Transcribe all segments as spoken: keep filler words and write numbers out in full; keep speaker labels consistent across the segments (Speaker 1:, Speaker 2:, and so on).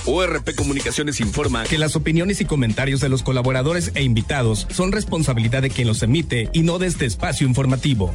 Speaker 1: O R P Comunicaciones informa
Speaker 2: que las opiniones y comentarios de los colaboradores e invitados son responsabilidad de quien los emite y no de este espacio informativo.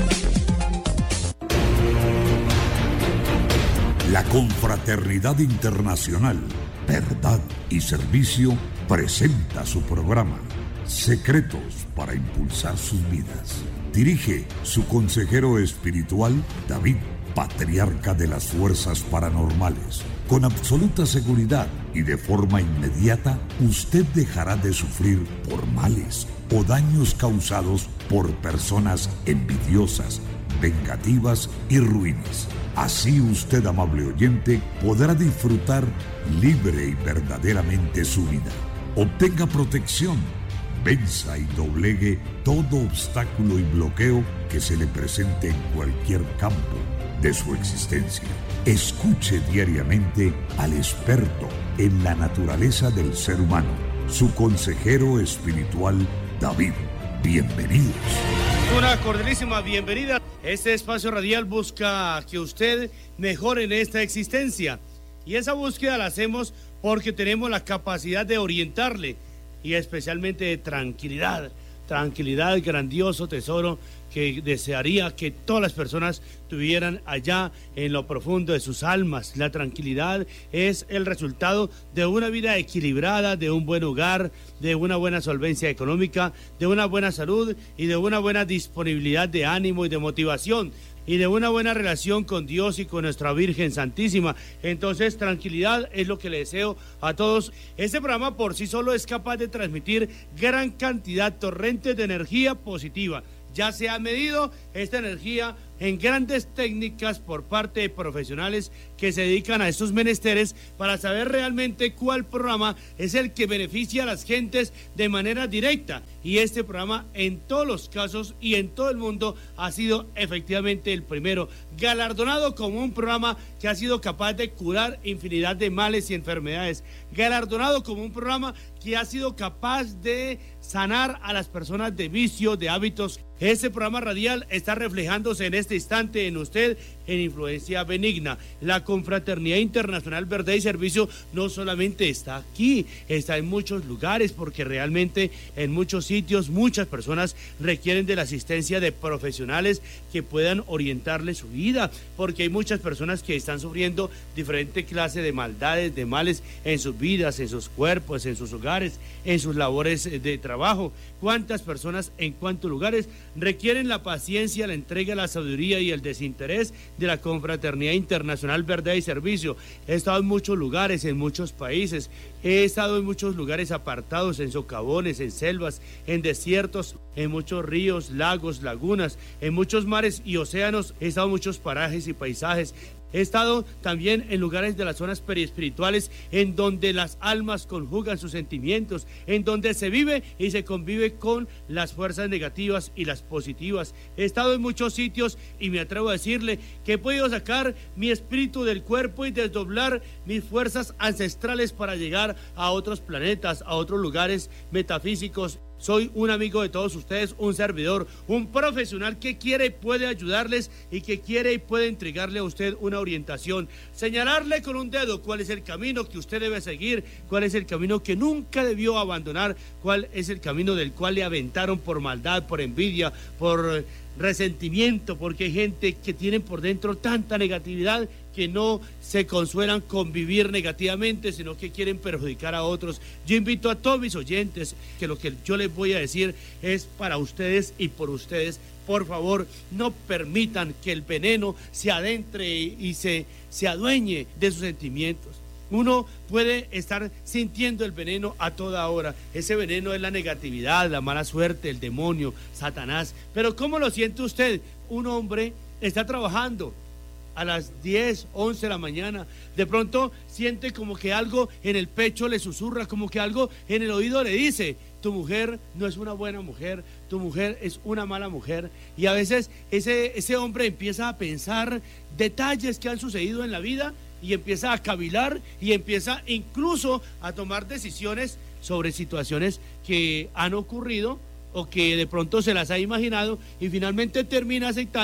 Speaker 3: La Confraternidad Internacional, Verdad y Servicio presenta su programa Secretos para Impulsar Sus Vidas. Dirige su consejero espiritual, David, patriarca de las fuerzas paranormales. Con absoluta seguridad y de forma inmediata, usted dejará de sufrir por males o daños causados por personas envidiosas, vengativas y ruines. Así usted, amable oyente, podrá disfrutar libre y verdaderamente su vida. Obtenga protección, venza y doblegue todo obstáculo y bloqueo que se le presente en cualquier campo de su existencia. Escuche diariamente al experto en la naturaleza del ser humano, su consejero espiritual, David. Bienvenidos.
Speaker 4: Una cordialísima bienvenida. Este espacio radial busca que usted mejore en esta existencia. Y esa búsqueda la hacemos porque tenemos la capacidad de orientarle y especialmente de tranquilidad. Tranquilidad, grandioso tesoro que desearía que todas las personas tuvieran allá en lo profundo de sus almas. La tranquilidad es el resultado de una vida equilibrada, de un buen hogar, de una buena solvencia económica, de una buena salud y de una buena disponibilidad de ánimo y de motivación, y de una buena relación con Dios y con nuestra Virgen Santísima. Entonces, tranquilidad es lo que le deseo a todos. Este programa por sí solo es capaz de transmitir gran cantidad, torrentes de energía positiva. Ya se ha medido esta energía en grandes técnicas por parte de profesionales que se dedican a estos menesteres para saber realmente cuál programa es el que beneficia a las gentes de manera directa. Y este programa en todos los casos y en todo el mundo ha sido efectivamente el primero, galardonado como un programa que ha sido capaz de curar infinidad de males y enfermedades, galardonado como un programa que ha sido capaz de sanar a las personas de vicios, de hábitos. Este programa radial está reflejándose en este instante en usted en Influencia Benigna. La Confraternidad Internacional Verdad y Servicio no solamente está aquí, está en muchos lugares, porque realmente en muchos sitios muchas personas requieren de la asistencia de profesionales que puedan orientarles su vida, porque hay muchas personas que están sufriendo diferente clase de maldades, de males en sus vidas, en sus cuerpos, en sus hogares, en sus labores de trabajo. ¿Cuántas personas en cuántos lugares requieren la paciencia, la entrega, la sabiduría y el desinterés de la Confraternidad Internacional Verdad y Servicio? He estado en muchos lugares, en muchos países, he estado en muchos lugares apartados, en socavones, en selvas, en desiertos, en muchos ríos, lagos, lagunas, en muchos mares y océanos, he estado en muchos parajes y paisajes. He estado también en lugares de las zonas periespirituales en donde las almas conjugan sus sentimientos, en donde se vive y se convive con las fuerzas negativas y las positivas. He estado en muchos sitios y me atrevo a decirle que he podido sacar mi espíritu del cuerpo y desdoblar mis fuerzas ancestrales para llegar a otros planetas, a otros lugares metafísicos. Soy un amigo de todos ustedes, un servidor, un profesional que quiere y puede ayudarles y que quiere y puede entregarle a usted una orientación, señalarle con un dedo cuál es el camino que usted debe seguir, cuál es el camino que nunca debió abandonar, cuál es el camino del cual le aventaron por maldad, por envidia, por resentimiento, porque hay gente que tiene por dentro tanta negatividad que no se consuelan con vivir negativamente, sino que quieren perjudicar a otros. Yo invito a todos mis oyentes que lo que yo les voy a decir es para ustedes y por ustedes. Por favor, no permitan que el veneno se adentre y se, se adueñe de sus sentimientos. Uno puede estar sintiendo el veneno a toda hora. Ese veneno es la negatividad, la mala suerte, el demonio, Satanás. Pero ¿cómo lo siente usted? Un hombre está trabajando a las diez, once de la mañana, de pronto siente como que algo en el pecho le susurra, como que algo en el oído le dice: tu mujer no es una buena mujer, tu mujer es una mala mujer. Y a veces ese, ese hombre empieza a pensar detalles que han sucedido en la vida y empieza a cavilar y empieza incluso a tomar decisiones sobre situaciones que han ocurrido o que de pronto se las ha imaginado y finalmente termina aceptando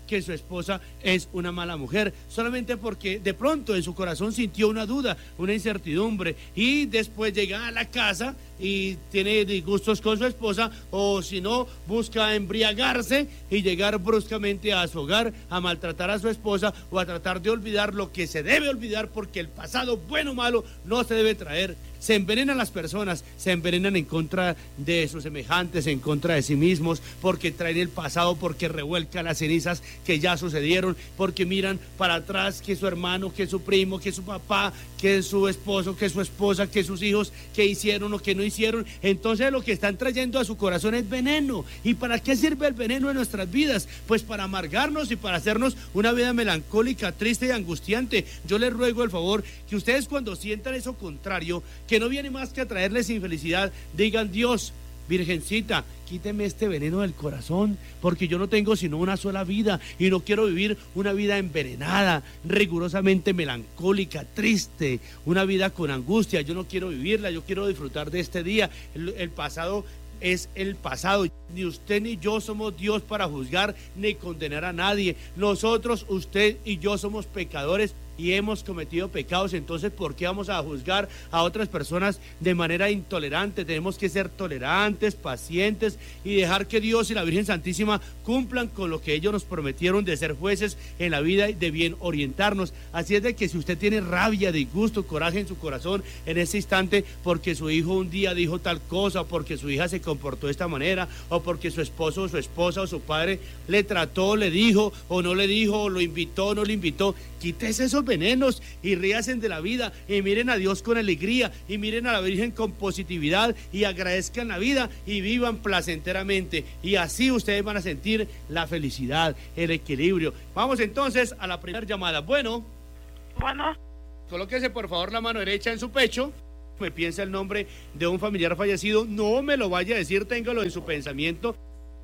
Speaker 4: que su esposa es una mala mujer, solamente porque de pronto en su corazón sintió una duda, una incertidumbre, y después llega a la casa y tiene disgustos con su esposa, o si no, busca embriagarse y llegar bruscamente a su hogar a maltratar a su esposa o a tratar de olvidar lo que se debe olvidar, porque el pasado, bueno o malo, no se debe traer. Se envenenan las personas, se envenenan en contra de sus semejantes, en contra de sí mismos, porque traen el pasado, porque revuelcan las cenizas que ya sucedieron, porque miran para atrás que su hermano, que su primo, que su papá, que su esposo, que su esposa, que sus hijos, que hicieron o que no hicieron. Entonces lo que están trayendo a su corazón es veneno. ¿Y para qué sirve el veneno en nuestras vidas? Pues para amargarnos y para hacernos una vida melancólica, triste y angustiante. Yo les ruego el favor que ustedes, cuando sientan eso contrario, que no viene más que a traerles infelicidad, digan: Dios, Virgencita, quíteme este veneno del corazón, porque yo no tengo sino una sola vida y no quiero vivir una vida envenenada, rigurosamente melancólica, triste, una vida con angustia. Yo no quiero vivirla, yo quiero disfrutar de este día. El, el pasado es el pasado. Ni usted ni yo somos Dios para juzgar ni condenar a nadie. Nosotros, usted y yo, somos pecadores y hemos cometido pecados. Entonces, ¿por qué vamos a juzgar a otras personas de manera intolerante? Tenemos que ser tolerantes, pacientes y dejar que Dios y la Virgen Santísima cumplan con lo que ellos nos prometieron de ser jueces en la vida y de bien orientarnos. Así es de que si usted tiene rabia, disgusto, coraje en su corazón en ese instante porque su hijo un día dijo tal cosa, o porque su hija se comportó de esta manera, o porque su esposo o su esposa o su padre le trató, le dijo o no le dijo, o lo invitó o no le invitó, quítese esos venenos y ríasen de la vida y miren a Dios con alegría y miren a la Virgen con positividad y agradezcan la vida y vivan placenteramente, y así ustedes van a sentir la felicidad, el equilibrio. Vamos entonces a la primera llamada. Bueno,
Speaker 5: bueno,
Speaker 4: colóquese por favor la mano derecha en su pecho. Me piensa el nombre de un familiar fallecido, no me lo vaya a decir, téngalo en su pensamiento.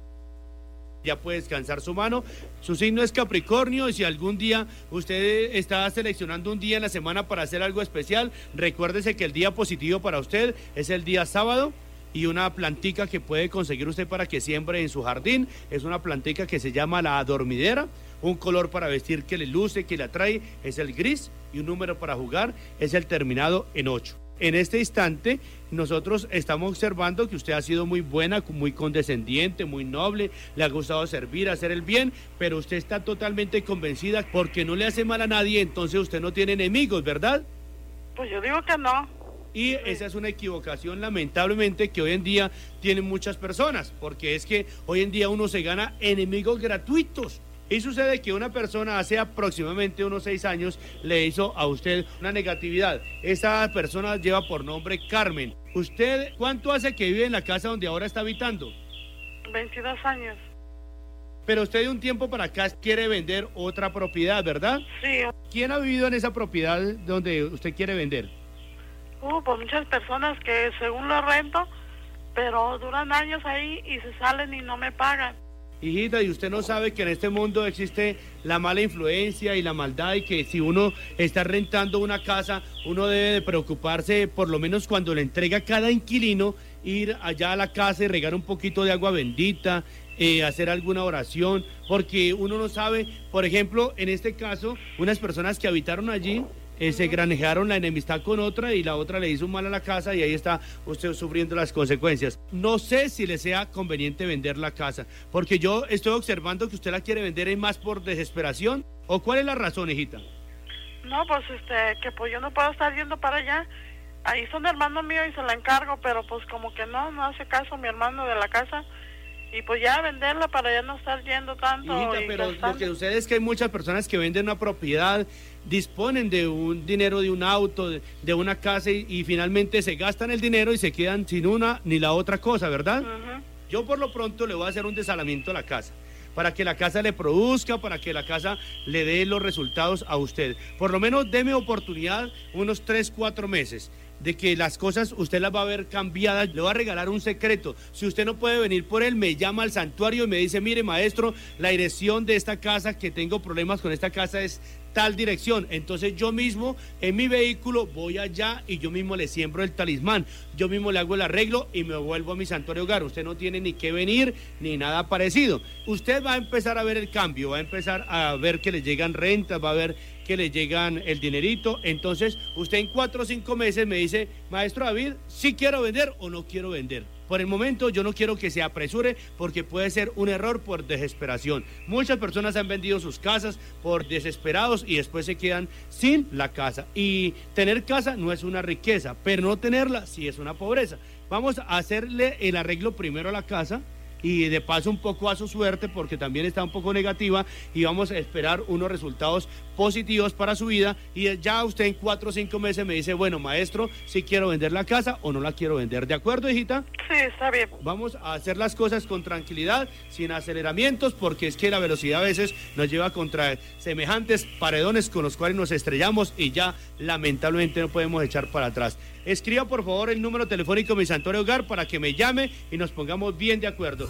Speaker 4: Ya puede descansar su mano. Su signo es Capricornio, y si algún día usted está seleccionando un día en la semana para hacer algo especial, recuérdese que el día positivo para usted es el día sábado, y una plantica que puede conseguir usted para que siembre en su jardín es una plantica que se llama la adormidera. Un color para vestir que le luce, que le atrae, es el gris, y un número para jugar es el terminado en ocho. En este instante, nosotros estamos observando que usted ha sido muy buena, muy condescendiente, muy noble, le ha gustado servir, hacer el bien, pero usted está totalmente convencida porque no le hace mal a nadie, entonces usted no tiene enemigos, ¿verdad?
Speaker 5: Pues yo digo que no.
Speaker 4: Y esa es una equivocación, lamentablemente, que hoy en día tienen muchas personas, porque es que hoy en día uno se gana enemigos gratuitos. Y sucede que una persona hace aproximadamente unos seis años le hizo a usted una negatividad. Esa persona lleva por nombre Carmen. ¿Usted cuánto hace que vive en la casa donde ahora está habitando?
Speaker 5: veintidós años.
Speaker 4: Pero usted de un tiempo para acá quiere vender otra propiedad, ¿verdad?
Speaker 5: Sí.
Speaker 4: ¿Quién ha vivido en esa propiedad donde usted quiere vender?
Speaker 5: Uh, pues muchas personas que según lo rento, pero duran años ahí y se salen y no me pagan.
Speaker 4: Hijita, ¿y usted no sabe que en este mundo existe la mala influencia y la maldad, y que si uno está rentando una casa, uno debe de preocuparse, por lo menos cuando le entrega a cada inquilino, ir allá a la casa y regar un poquito de agua bendita, eh, hacer alguna oración, porque uno no sabe, por ejemplo, en este caso, unas personas que habitaron allí, Eh, se granjearon la enemistad con otra y la otra le hizo mal a la casa, y ahí está usted sufriendo las consecuencias. No sé si le sea conveniente vender la casa, porque yo estoy observando que usted la quiere vender es más por desesperación. ¿O cuál es la razón, hijita?
Speaker 5: No, pues este, que pues yo no puedo estar yendo para allá. Ahí son hermano mío y se la encargo, pero pues como que no, no hace caso mi hermano de la casa. Y pues ya venderla para ya no estar yendo tanto.
Speaker 4: Hijita,
Speaker 5: y
Speaker 4: pero
Speaker 5: gastando.
Speaker 4: lo que sucede es que hay muchas personas que venden una propiedad, disponen de un dinero, de un auto, de, de una casa, y, y finalmente se gastan el dinero y se quedan sin una ni la otra cosa, ¿verdad?
Speaker 5: Uh-huh.
Speaker 4: Yo por lo pronto le voy a hacer un desalamiento a la casa, para que la casa le produzca, para que la casa le dé los resultados a usted. Por lo menos deme oportunidad unos tres, cuatro meses de que las cosas usted las va a ver cambiadas. Le voy a regalar un secreto: si usted no puede venir por él, me llama al santuario y me dice: mire, maestro, la dirección de esta casa, que tengo problemas con esta casa, es tal dirección. Entonces yo mismo en mi vehículo voy allá y yo mismo le siembro el talismán, yo mismo le hago el arreglo y me vuelvo a mi santuario hogar. Usted no tiene ni que venir ni nada parecido. Usted va a empezar a ver el cambio, va a empezar a ver que le llegan rentas, va a ver que le llegan el dinerito. Entonces usted en cuatro o cinco meses me dice, maestro David, ¿sí quiero vender o no quiero vender? Por el momento yo no quiero que se apresure porque puede ser un error por desesperación. Muchas personas han vendido sus casas por desesperados y después se quedan sin la casa. Y tener casa no es una riqueza, pero no tenerla sí es una pobreza. Vamos a hacerle el arreglo primero a la casa y de paso un poco a su suerte porque también está un poco negativa, y vamos a esperar unos resultados positivos para su vida, y ya usted en cuatro o cinco meses me dice, bueno, maestro, si quiero vender la casa o no la quiero vender. ¿De acuerdo, hijita?
Speaker 5: Sí, está bien.
Speaker 4: Vamos a hacer las cosas con tranquilidad, sin aceleramientos, porque es que la velocidad a veces nos lleva contra semejantes paredones con los cuales nos estrellamos y ya lamentablemente no podemos echar para atrás. Escriba por favor el número telefónico de mi santuario hogar para que me llame y nos pongamos bien de acuerdo.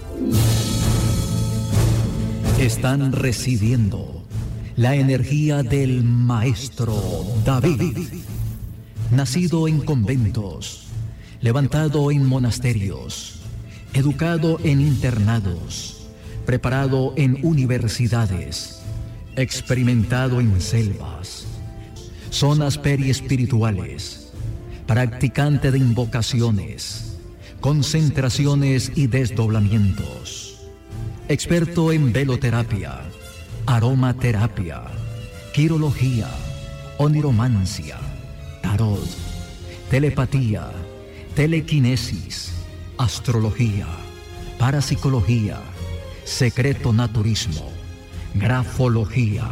Speaker 6: Están recibiendo la energía del maestro David, nacido en conventos, levantado en monasterios, educado en internados, preparado en universidades, experimentado en selvas, zonas periespirituales, practicante de invocaciones, concentraciones y desdoblamientos, experto en veloterapia, aromaterapia, quirología, oniromancia, tarot, telepatía, telequinesis, astrología, parapsicología, secreto naturismo, grafología.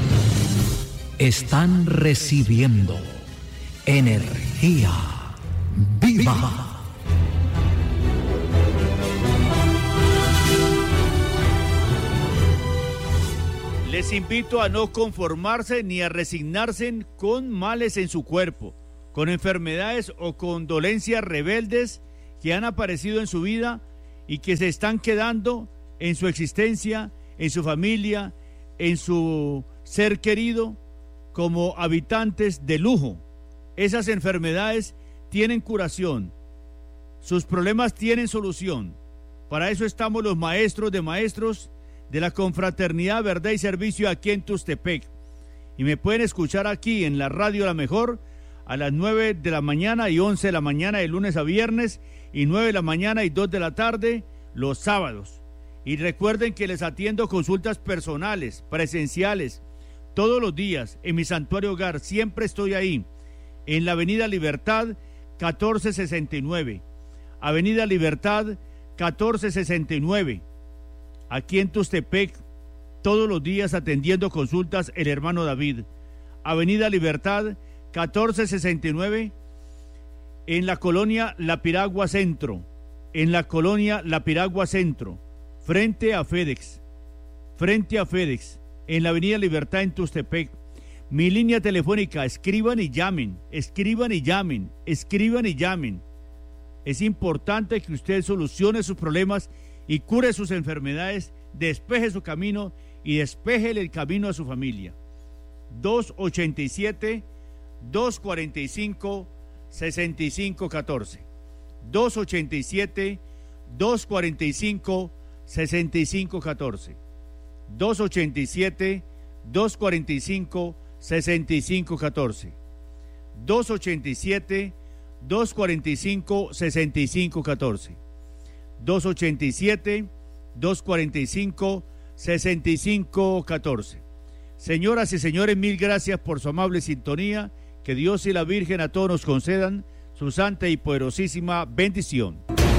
Speaker 6: Están recibiendo energía viva.
Speaker 7: Les invito a no conformarse ni a resignarse con males en su cuerpo, con enfermedades o con dolencias rebeldes que han aparecido en su vida y que se están quedando en su existencia, en su familia, en su ser querido, como habitantes de lujo. Esas enfermedades tienen curación, sus problemas tienen solución. Para eso estamos los maestros de maestros de la Confraternidad Verdad y Servicio aquí en Tustepec. Y me pueden escuchar aquí en la radio La Mejor a las nueve de la mañana y once de la mañana de lunes a viernes, y nueve de la mañana y dos de la tarde los sábados. Y recuerden que les atiendo consultas personales, presenciales, todos los días en mi santuario hogar. Siempre estoy ahí, en la Avenida Libertad catorce sesenta y nueve. Avenida Libertad catorce sesenta y nueve. Aquí en Tustepec, todos los días atendiendo consultas el hermano David. Avenida Libertad catorce sesenta y nueve, en la colonia La Piragua Centro, en la colonia La Piragua Centro, frente a FedEx, frente a FedEx, en la Avenida Libertad en Tustepec. Mi línea telefónica, escriban y llamen, escriban y llamen, escriban y llamen. Es importante que usted solucione sus problemas y cure sus enfermedades, despeje su camino y despéjele el camino a su familia. dos ochenta y siete, dos cuarenta y cinco, sesenta y cinco catorce. dos ochenta y siete, dos cuarenta y cinco, sesenta y cinco catorce. dos ochenta y siete, dos cuarenta y cinco, sesenta y cinco catorce. dos ochenta y siete, dos cuarenta y cinco, sesenta y cinco catorce. dos ochenta y siete, dos cuarenta y cinco, sesenta y cinco catorce. Señoras y señores, mil gracias por su amable sintonía. Que Dios y la Virgen a todos nos concedan su santa y poderosísima bendición.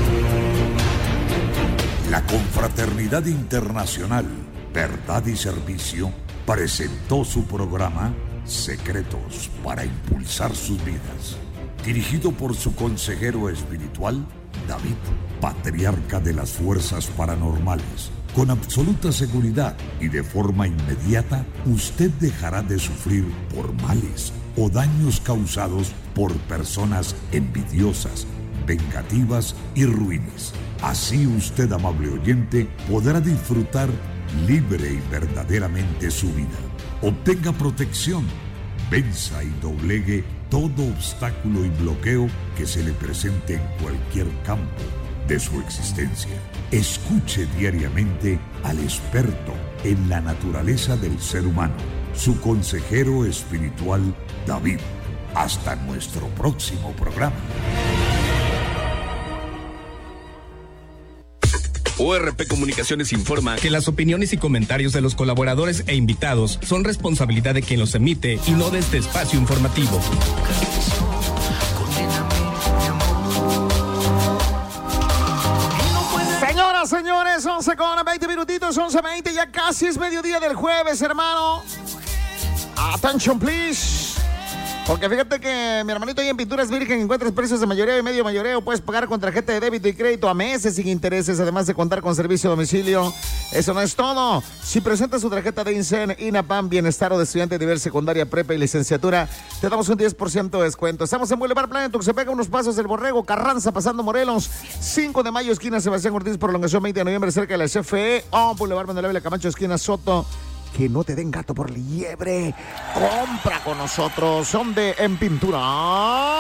Speaker 3: La Confraternidad Internacional Verdad y Servicio presentó su programa Secretos para Impulsar Sus Vidas, dirigido por su consejero espiritual, David, patriarca de las fuerzas paranormales. Con absoluta seguridad y de forma inmediata, usted dejará de sufrir por males o daños causados por personas envidiosas, vengativas y ruines. Así usted, amable oyente, podrá disfrutar libre y verdaderamente su vida. Obtenga protección, venza y doblegue todo obstáculo y bloqueo que se le presente en cualquier campo de su existencia. Escuche diariamente al experto en la naturaleza del ser humano, su consejero espiritual David. Hasta nuestro próximo programa.
Speaker 1: O R P Comunicaciones informa
Speaker 2: que las opiniones y comentarios de los colaboradores e invitados son responsabilidad de quien los emite y no de este espacio informativo.
Speaker 8: Señoras, señores, once con veinte minutitos, once veinte, ya casi es mediodía del jueves, hermano. Attention, please. Porque fíjate que mi hermanito ahí en Pinturas Virgen encuentras precios de mayoreo y medio mayoreo. Puedes pagar con tarjeta de débito y crédito a meses sin intereses, además de contar con servicio a domicilio. Eso no es todo. Si presentas su tarjeta de INSEN, INAPAM, Bienestar o de estudiante de nivel secundaria, prepa y licenciatura, te damos un diez por ciento de descuento. Estamos en Boulevard Plan, en Tuxtepec, unos pasos del Borrego, Carranza, pasando Morelos. cinco de mayo, esquina Sebastián Ortiz, prolongación veinte de noviembre, cerca de la C F E. O Boulevard Manuel Camacho, esquina Soto. Que no te den gato por liebre. Compra con nosotros. Son de En Pinturas